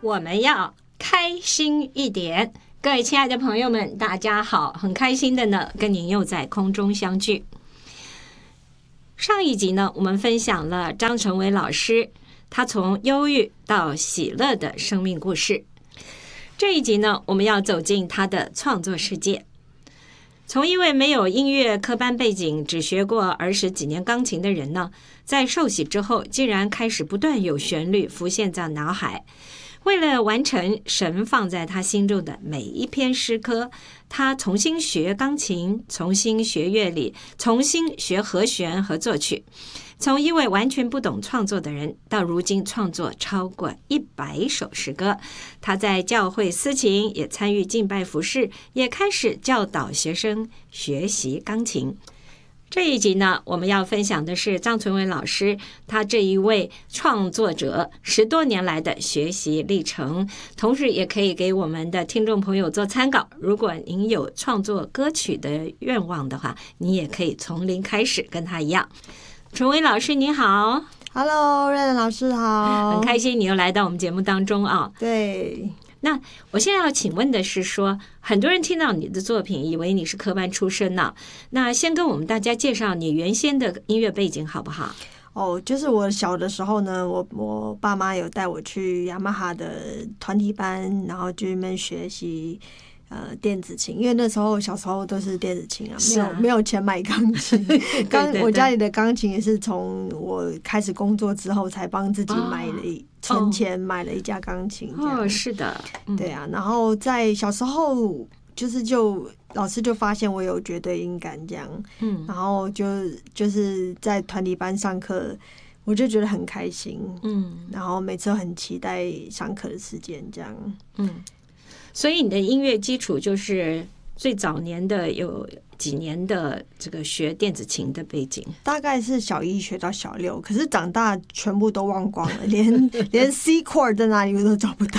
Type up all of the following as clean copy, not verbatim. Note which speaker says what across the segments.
Speaker 1: 我们要开心一点。各位亲爱的朋友们，大家好，很开心的呢，跟您又在空中相聚。上一集呢，我们分享了张成伟老师他从忧郁到喜乐的生命故事。这一集呢，我们要走进他的创作世界。从一位没有音乐科班背景，只学过20几年钢琴的人呢，在受洗之后，竟然开始不断有旋律浮现在脑海。为了完成神放在他心中的每一篇诗歌，他重新学钢琴，重新学乐理，重新学和弦和作曲。从一位完全不懂创作的人，到如今创作超过100首诗歌。他在教会司琴，也参与敬拜服事，也开始教导学生学习钢琴。这一集呢，我们要分享的是张纯伟老师他这一位创作者10多年来的学习历程，同时也可以给我们的听众朋友做参考。如果您有创作歌曲的愿望的话，你也可以从零开始，跟他一样。纯伟老师您好。
Speaker 2: Hello， 瑞仁老师好，
Speaker 1: 很开心你又来到我们节目当中啊。
Speaker 2: 对，
Speaker 1: 那我现在要请问的是说，很多人听到你的作品以为你是科班出身呢，那先跟我们大家介绍你原先的音乐背景好不好？
Speaker 2: 就是我小的时候呢，我爸妈有带我去雅马哈的团体班，然后去那边学习电子琴，因为那时候小时候都是电子琴没有钱买钢琴。我家里的钢琴也是从我开始工作之后才帮自己买了存钱买了一架钢琴。
Speaker 1: 是的，
Speaker 2: 对啊。然后在小时候就老师就发现我有绝对音感这样，然后就是在团体班上课，我就觉得很开心，然后每次都很期待上课的时间这样，
Speaker 1: 所以你的音乐基础就是最早年的有几年的这个学电子琴的背景，
Speaker 2: 大概是小1学到小6，可是长大全部都忘光了，连 C chord 在哪里我都找不到。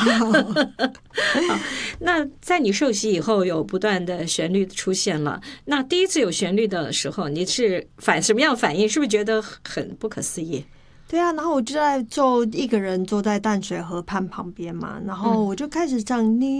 Speaker 1: 那在你受洗以后，有不断的旋律出现了。那第一次有旋律的时候，你是什么样的反应？是不是觉得很不可思议？
Speaker 2: 对啊，然后我就一个人坐在淡水河畔旁边嘛，然后我就开始唱你